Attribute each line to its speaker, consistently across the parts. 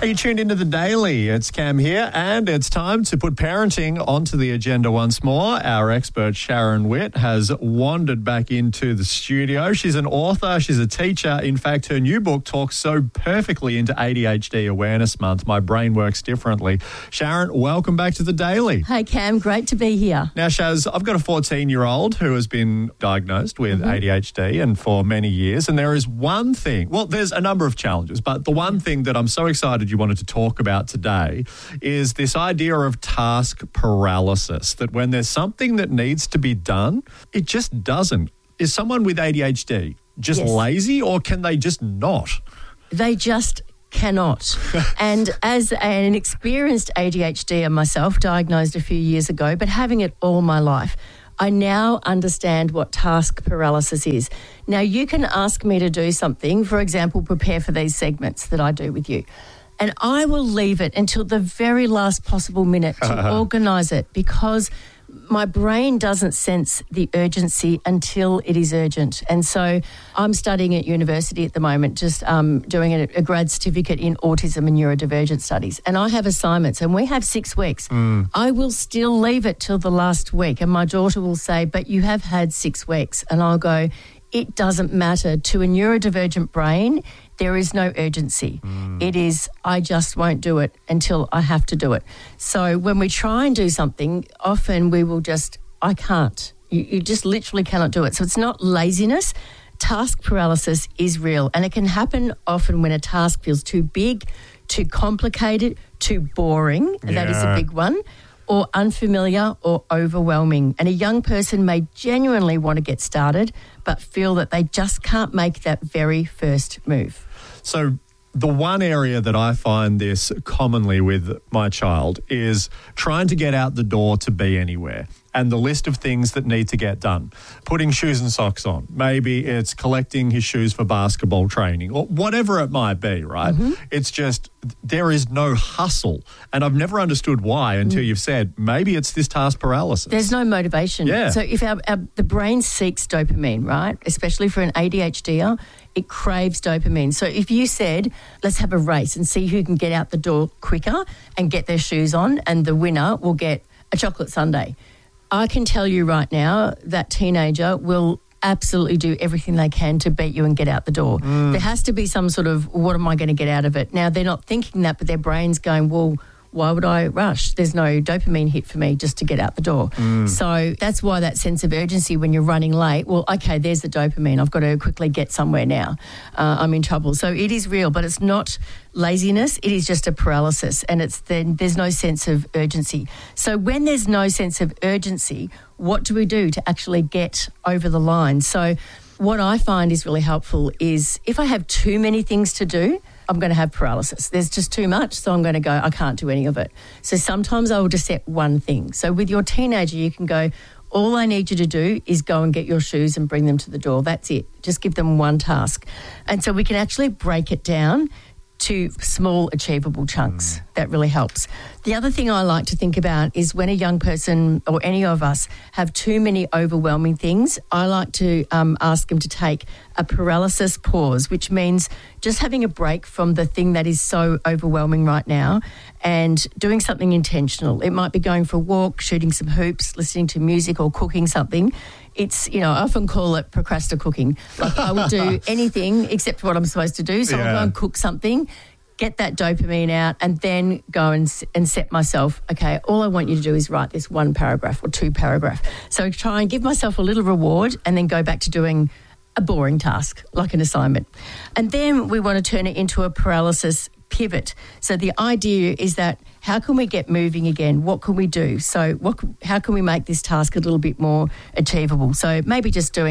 Speaker 1: Hey, you tuned into The Daily. It's Cam here, and it's time to put parenting onto the agenda once more. Our expert Sharon Witt has wandered back into the studio. She's an author, she's a teacher. In fact, her new book talks so perfectly into ADHD Awareness Month, My Brain Works Differently. Sharon, welcome back to The Daily.
Speaker 2: Hey, Cam, great to be here.
Speaker 1: Now, Shaz, I've got a 14-year-old who has been diagnosed with ADHD and for many years, and there is one thing, well, there's a number of challenges, but the one thing that I'm so excited you wanted to talk about today is this idea of task paralysis, that when there's something that needs to be done, it just doesn't. Is someone with ADHD just lazy, or can they just not?
Speaker 2: They just cannot. And as an experienced ADHDer myself, diagnosed a few years ago, but having it all my life, I now understand what task paralysis is. Now, you can ask me to do something, for example, prepare for these segments that I do with you, and I will leave it until the very last possible minute to organise it, because my brain doesn't sense the urgency until it is urgent. And so I'm studying at university at the moment, just doing a grad certificate in autism and neurodivergent studies. And I have assignments, and we have 6 weeks. I will still leave it till the last week. And my daughter will say, but you have had 6 weeks. And I'll go, it doesn't matter. To a neurodivergent brain, there is no urgency. It is, I just won't do it until I have to do it. So when we try and do something, often we will just, I can't. You just literally cannot do it. So it's not laziness. Task paralysis is real, and it can happen often when a task feels too big, too complicated, too boring. That is a big one. Or unfamiliar or overwhelming. And a young person may genuinely want to get started but feel that they just can't make that very first move.
Speaker 1: So the one area that I find this commonly with my child is trying to get out the door to be anywhere, and the list of things that need to get done. Putting shoes and socks on. Maybe it's collecting his shoes for basketball training, or whatever it might be, right? It's just there is no hustle. And I've never understood why until you've said maybe it's this task paralysis.
Speaker 2: There's no motivation.
Speaker 1: Yeah.
Speaker 2: So if the brain seeks dopamine, right, especially for an ADHDer, it craves dopamine. So if you said, let's have a race and see who can get out the door quicker and get their shoes on, and the winner will get a chocolate sundae, I can tell you right now that teenager will absolutely do everything they can to beat you and get out the door. There has to be some sort of, what am I going to get out of it? Now, they're not thinking that, but their brain's going, well, why would I rush? There's no dopamine hit for me just to get out the door. So that's why that sense of urgency when you're running late, well, okay, there's the dopamine. I've got to quickly get somewhere now. I'm in trouble. So it is real, but it's not laziness. It is just a paralysis, and there's no sense of urgency. So when there's no sense of urgency, what do we do to actually get over the line? So what I find is really helpful is if I have too many things to do, I'm going to have paralysis. There's just too much, so I'm going to go, I can't do any of it. So sometimes I will just set one thing. So with your teenager, you can go, all I need you to do is go and get your shoes and bring them to the door. That's it. Just give them one task. And so we can actually break it down to small, achievable chunks. That really helps. The other thing I like to think about is when a young person or any of us have too many overwhelming things, I like to ask them to take a paralysis pause, which means just having a break from the thing that is so overwhelming right now and doing something intentional. It might be going for a walk, shooting some hoops, listening to music, or cooking something. It's, I often call it procrastinating. Like I will do anything except what I'm supposed to do. So I'll go and cook something, get that dopamine out, and then go and set myself, okay, all I want you to do is write this 1 paragraph or 2 paragraph. So try and give myself a little reward and then go back to doing a boring task, like an assignment. And then we want to turn it into a paralysis pivot. So the idea is that how can we get moving again? What can we do? So how can we make this task a little bit more achievable? So maybe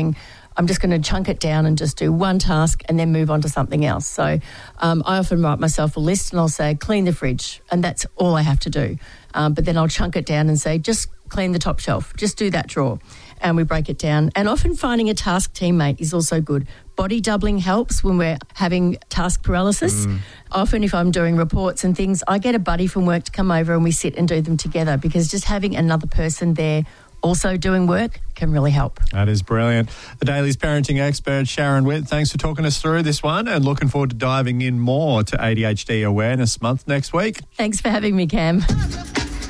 Speaker 2: I'm just going to chunk it down and just do one task and then move on to something else. So I often write myself a list and I'll say, clean the fridge, and that's all I have to do. But then I'll chunk it down and say, just clean the top shelf, just do that drawer. And we break it down. And often finding a task teammate is also good. Body doubling helps when we're having task paralysis. Often if I'm doing reports and things, I get a buddy from work to come over and we sit and do them together, because just having another person there also doing work can really help.
Speaker 1: That is brilliant. The Daily's parenting expert, Sharon Witt, thanks for talking us through this one, and looking forward to diving in more to ADHD Awareness Month next week.
Speaker 2: Thanks for having me, Cam.